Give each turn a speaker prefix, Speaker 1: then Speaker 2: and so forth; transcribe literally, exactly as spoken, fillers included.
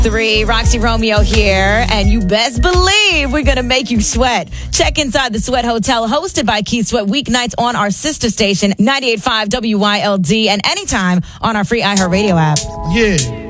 Speaker 1: Three, Roxy Romeo here, and you best believe we're gonna make you sweat. Check inside the Sweat Hotel, hosted by Keith Sweat, weeknights on our sister station, ninety-eight point five W Y L D, and anytime on our free iHeartRadio app.
Speaker 2: Yeah.